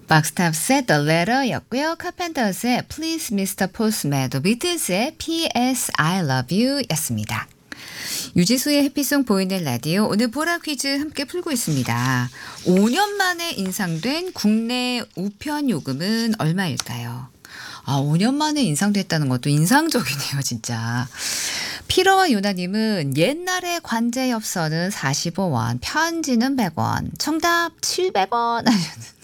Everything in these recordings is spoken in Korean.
박스탑스의 The Letter였고요. 카펜터스의 Please Mr. Postman, 또 비틀스의 P.S. I Love You 였습니다. 유지수의 해피송 보이는 라디오, 오늘 보라 퀴즈 함께 풀고 있습니다. 5년 만에 인상된 국내 우편 요금은 얼마일까요? 5년 만에 인상됐다는 것도 인상적이네요, 진짜. 피러와 유나님은 옛날에 관제엽서는 45원, 편지는 100원, 정답 700원 하셨는데.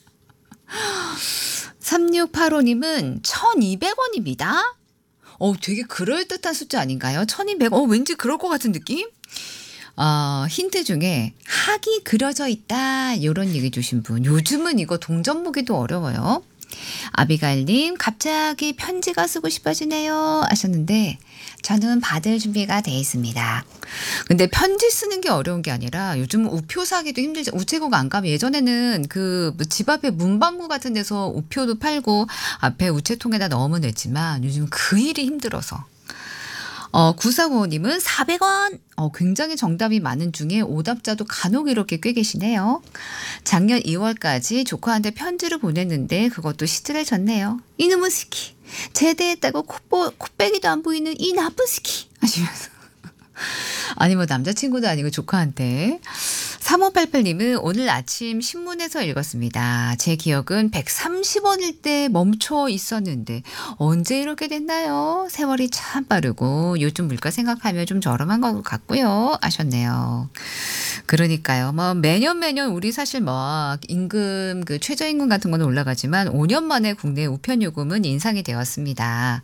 3685님은 1200원입니다. 되게 그럴듯한 숫자 아닌가요? 1200원. 왠지 그럴 것 같은 느낌? 힌트 중에 학이 그려져 있다, 이런 얘기 주신 분. 요즘은 이거 동전 보기도 어려워요. 아비가일님, 갑자기 편지가 쓰고 싶어지네요 하셨는데, 저는 받을 준비가 돼 있습니다. 근데 편지 쓰는 게 어려운 게 아니라 요즘 우표 사기도 힘들죠. 우체국 안 가면, 예전에는 그 집 앞에 문방구 같은 데서 우표도 팔고 앞에 우체통에다 넣으면 됐지만 요즘 그 일이 힘들어서. 9495님은 400원. 굉장히 정답이 많은 중에 오답자도 간혹 이렇게 꽤 계시네요. 작년 2월까지 조카한테 편지를 보냈는데 그것도 시들해졌네요. 이놈의 스키. 제대했다고 코빼기도 안 보이는 이 나쁜 스키 하시면서. 아니 뭐 남자친구도 아니고 조카한테. 3588님은 오늘 아침 신문에서 읽었습니다. 제 기억은 130원일 때 멈춰 있었는데 언제 이렇게 됐나요? 세월이 참 빠르고 요즘 물가 생각하면 좀 저렴한 것 같고요 하셨네요. 그러니까요. 뭐 매년 우리 사실 뭐 임금, 그 최저임금 같은 거는 올라가지만 5년 만에 국내 우편 요금은 인상이 되었습니다.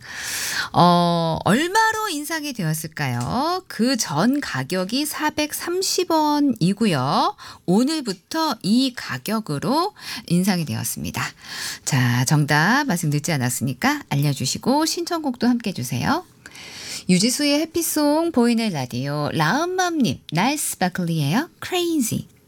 얼마로 인상이 되었을까요? 그 전 가격이 430원이고요. 오늘부터 이 가격으로 인상이 되었습니다. 자, 정답 말씀 늦지 않았으니까 알려주시고 신청곡도 함께 주세요. 유지수의 해피송 보이는 라디오, 라음맘님, 나이스 스파클리예요. Crazy.